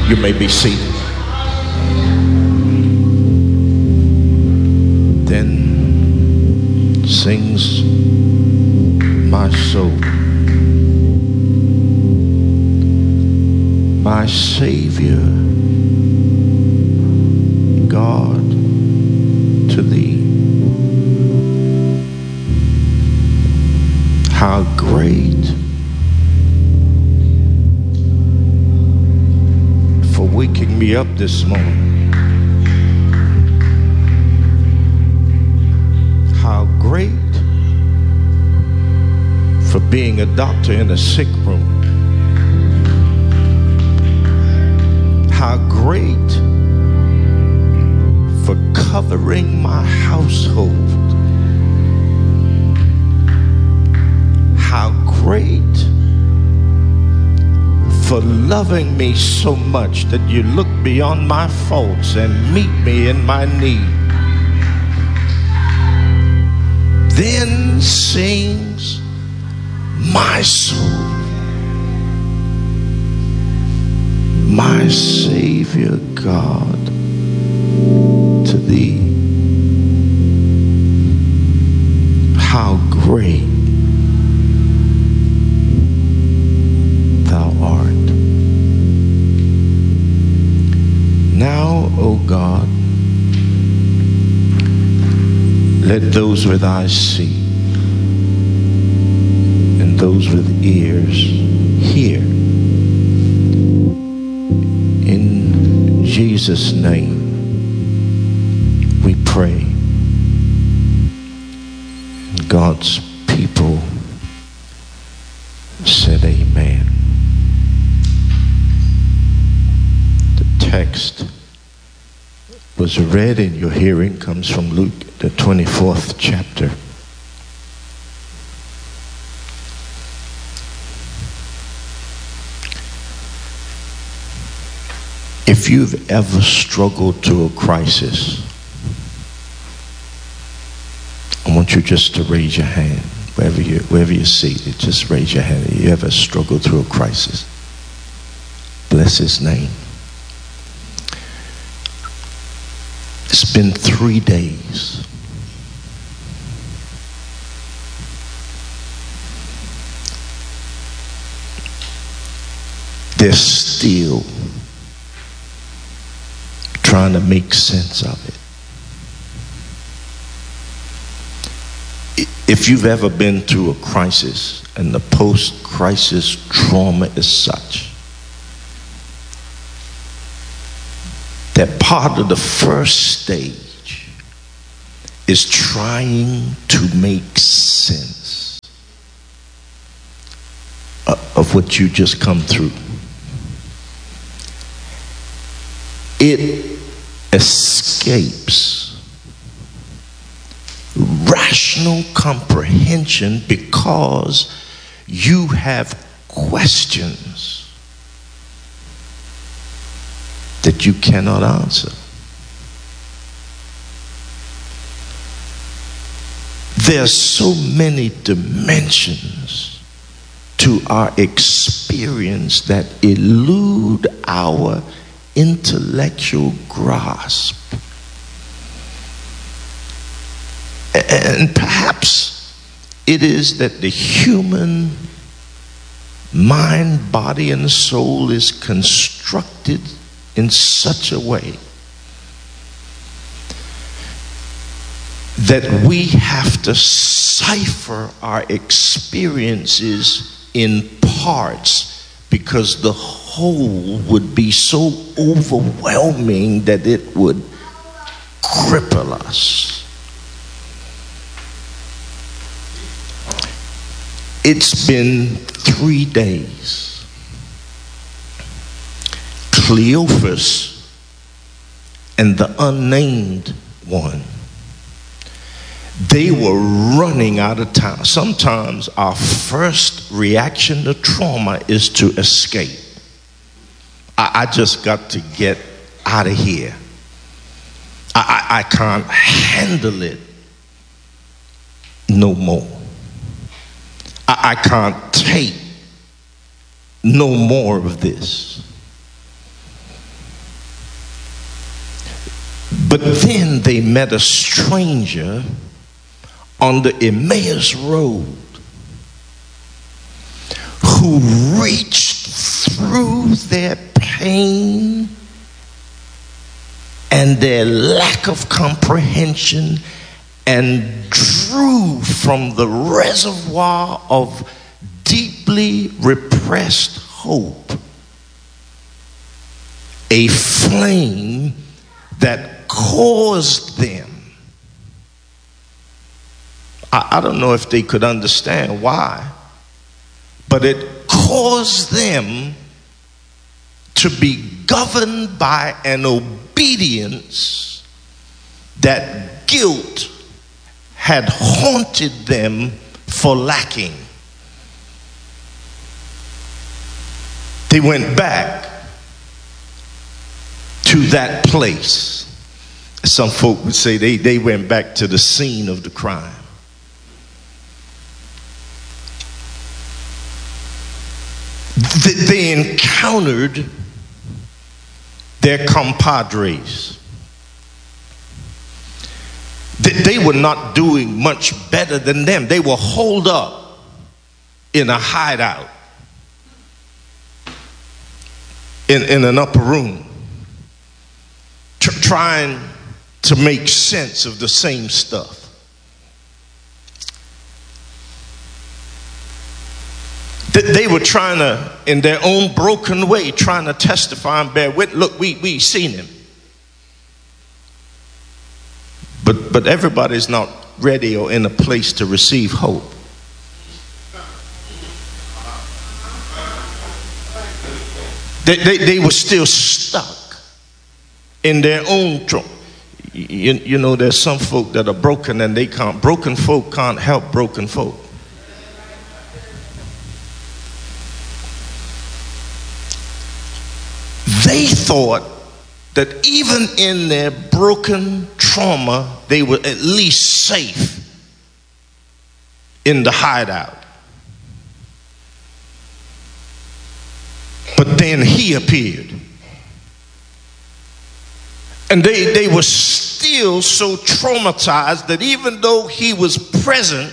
You may be seated. Then sings my soul, my Savior, God, to thee. How great for waking me up this morning. How great for being a doctor in a sick room. How great for covering my household. How great for loving me so much that you look beyond my faults and meet me in my need. Then sings my soul, my Savior God, to thee. How great thou art. Now, O God, let those with eyes see and those with ears hear. In Jesus' name we pray. And God's people said amen. The text was read in your hearing comes from Luke, the 24th chapter. If you've ever struggled through a crisis, I want you just to raise your hand. Wherever you're seated, just raise your hand. If you ever struggled through a crisis, bless his name. It's been 3 days. They're still trying to make sense of it. If you've ever been through a crisis, and the post-crisis trauma is such that part of the first stage is trying to make sense of what you just come through. It escapes rational comprehension because you have questions that you cannot answer. There's so many dimensions to our experience that elude our intellectual grasp. And perhaps it is that the human mind, body, and soul is constructed in such a way that we have to cipher our experiences in parts because the whole would be so overwhelming that it would cripple us. It's been 3 days. Cleophas and the unnamed one, they were running out of time. Sometimes our first reaction to trauma is to escape. I just got to get out of here. I can't handle it no more. I can't take no more of this. But then they met a stranger on the Emmaus Road who reached through their pain and their lack of comprehension and drew from the reservoir of deeply repressed hope a flame that caused them. I don't know if they could understand why, but it caused them to be governed by an obedience that guilt had haunted them for lacking. They went back to that place. Some folk would say they went back to the scene of the crime. They encountered their compadres. They were not doing much better than them. They were holed up in a hideout in an upper room, trying to make sense of the same stuff. They were trying to, in their own broken way, trying to testify and bear witness. Look, we seen him. But everybody's not ready or in a place to receive hope. They were still stuck in their own trauma. You know, there's some folk that are broken and broken folk can't help broken folk. They thought that even in their broken trauma, they were at least safe in the hideout. But then he appeared. And they were still so traumatized that even though he was present,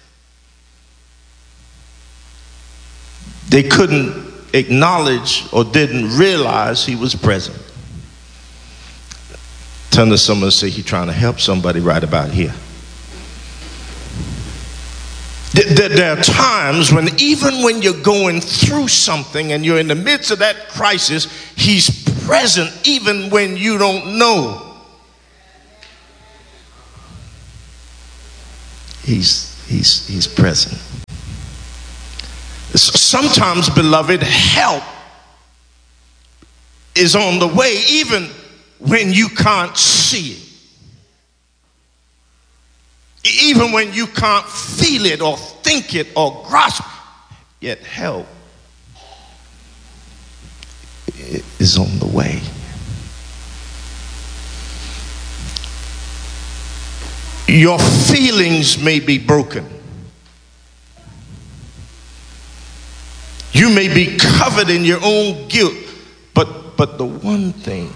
they couldn't acknowledge or didn't realize he was present. Turn to someone and say, he's trying to help somebody right about here. There are times when even when you're going through something and you're in the midst of that crisis, he's present even when you don't know. He's present. Sometimes, beloved, help is on the way even when you can't see it. Even when you can't feel it or think it or grasp it, yet help is on the way. Your feelings may be broken. You may be covered in your own guilt, but the one thing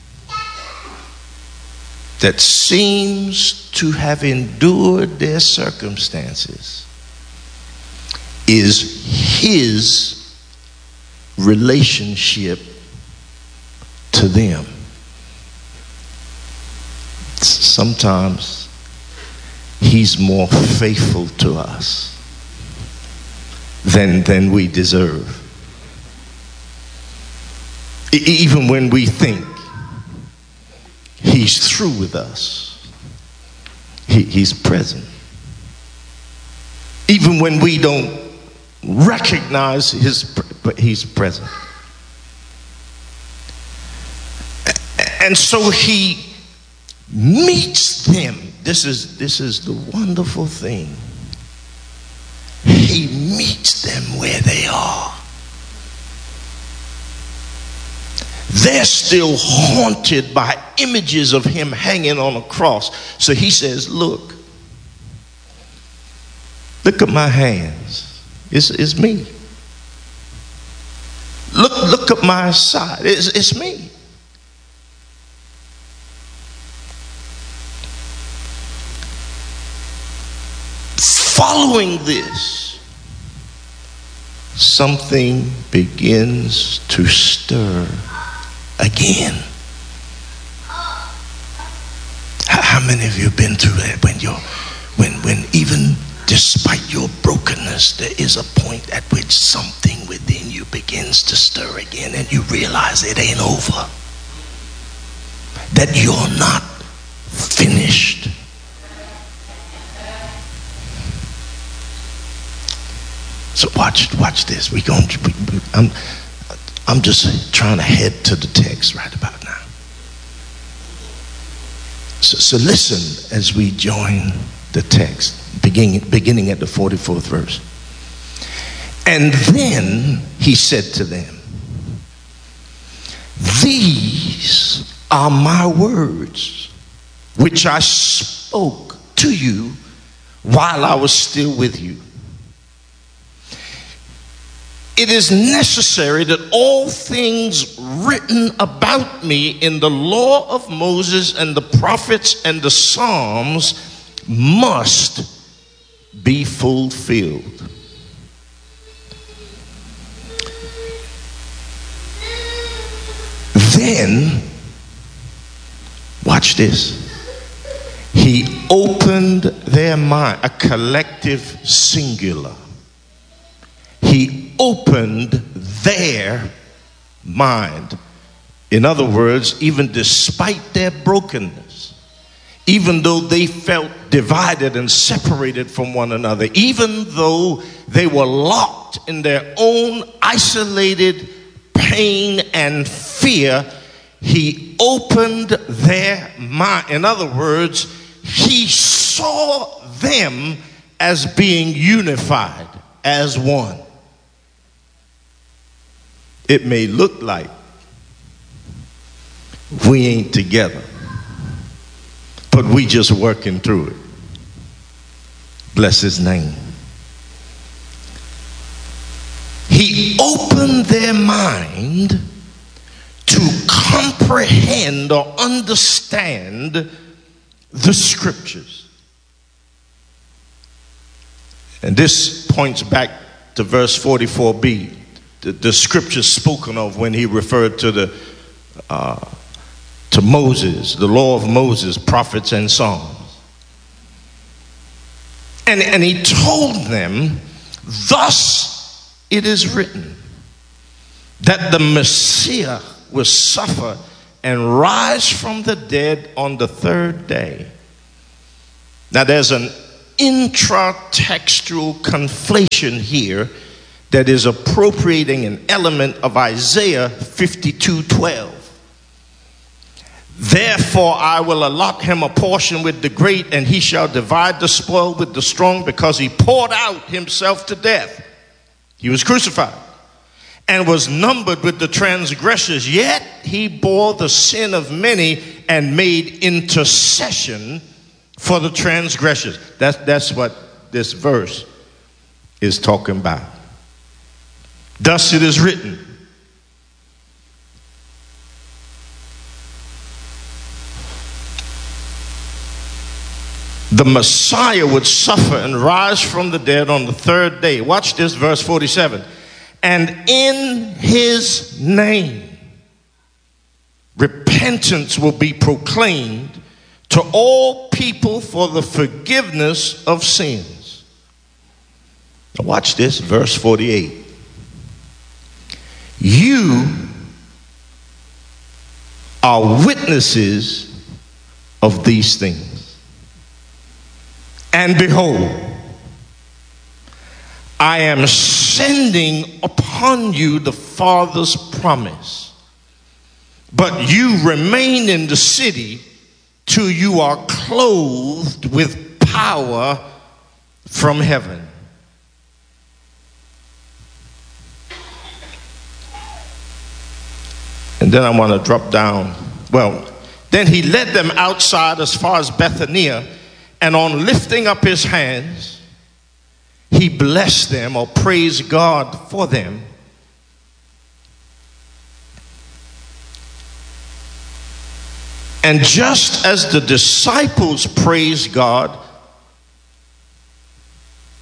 that seems to have endured their circumstances is his relationship to them. Sometimes he's more faithful to us than we deserve. Even when we think he's through with us, he's present. Even when we don't recognize but he's present. And so he meets them. This is the wonderful thing. He meets them where they are. They're still haunted by images of him hanging on a cross. So he says, look at my hands. It's me. Look at my side. It's me. Following this, something begins to stir again. How many of you have been through that when even despite your brokenness, there is a point at which something within you begins to stir again and you realize it ain't over, that you're not finished. So watch this. I'm just trying to head to the text right about now. So listen as we join the text, beginning at the 44th verse. And then he said to them, "These are my words, which I spoke to you while I was still with you. It is necessary that all things written about me in the law of Moses and the prophets and the Psalms must be fulfilled." Then, watch this. He opened their mind, a collective singular. He opened their mind. In other words, even despite their brokenness, even though they felt divided and separated from one another, even though they were locked in their own isolated pain and fear, he opened their mind. In other words, he saw them as being unified, as one. It may look like we ain't together, but we just working through it. Bless his name. He opened their mind to comprehend or understand the scriptures. And this points back to verse 44b, the scriptures spoken of when he referred to Moses, the law of Moses, prophets and Psalms. And he told them, "Thus it is written, that the Messiah will suffer and rise from the dead on the third day." Now there's an intratextual conflation here that is appropriating an element of Isaiah 52:12. "Therefore I will allot him a portion with the great, and he shall divide the spoil with the strong, because he poured out himself to death." He was crucified and was numbered with the transgressors, yet he bore the sin of many and made intercession for the transgressors. That's what this verse is talking about. Thus it is written. The Messiah would suffer and rise from the dead on the third day. Watch this, verse 47. "And in his name, repentance will be proclaimed to all people for the forgiveness of sins." Now watch this, verse 48. "You are witnesses of these things. And behold, I am sending upon you the Father's promise. But you remain in the city till you are clothed with power from heaven." And then I want to drop down. Then he led them outside as far as Bethania, and on lifting up his hands, he blessed them, or praised God for them. And just as the disciples praised God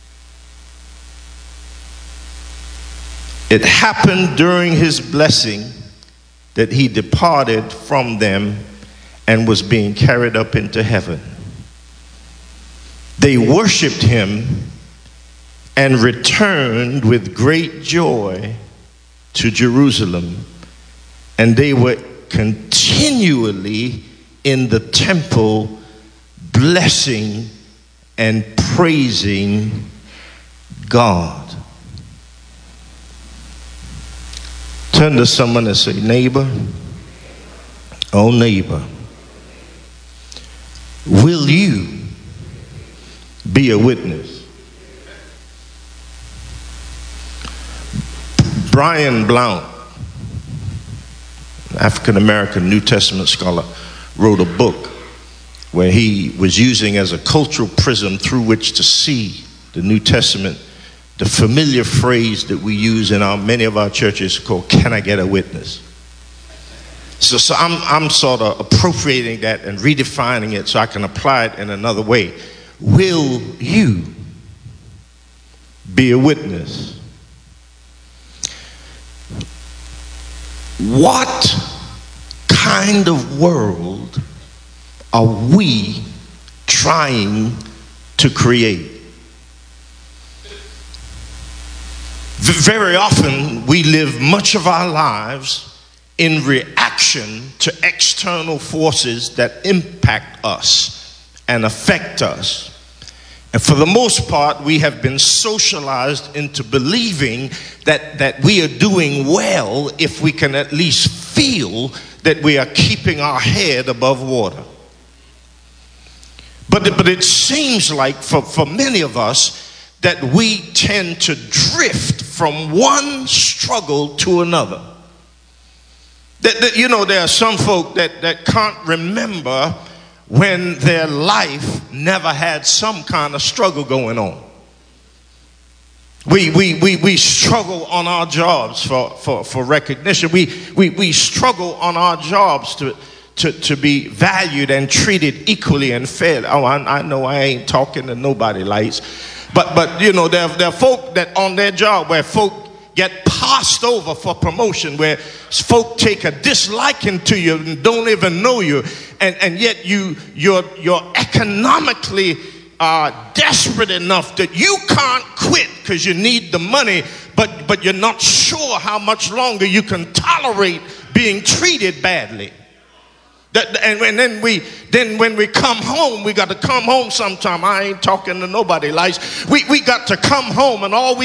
It happened during his blessing that he departed from them and was being carried up into heaven. They worshiped him and returned with great joy to Jerusalem, and they were continually in the temple blessing and praising God. Turn to someone and say, neighbor, oh neighbor, will you be a witness? Brian Blount, African-American New Testament scholar, wrote a book where he was using as a cultural prism through which to see the New Testament the familiar phrase that we use in many of our churches called, can I get a witness? So I'm sort of appropriating that and redefining it so I can apply it in another way. Will you be a witness? What kind of world are we trying to create? Very often we live much of our lives in reaction to external forces that impact us and affect us. And for the most part, we have been socialized into believing that we are doing well if we can at least feel that we are keeping our head above water. But it seems like for many of us that we tend to drift from one struggle to another. You know, there are some folk that can't remember when their life never had some kind of struggle going on. We struggle on our jobs for recognition. We struggle on our jobs to be valued and treated equally and fair. Oh, I know I ain't talking to nobody, lights. But you know, there are folk that on their job where folk get passed over for promotion, where folk take a disliking to you and don't even know you, and yet you're economically desperate enough that you can't quit because you need the money, but you're not sure how much longer you can tolerate being treated badly. And then when we come home, we got to come home sometime. I ain't talking to nobody, lights. We got to come home, and all we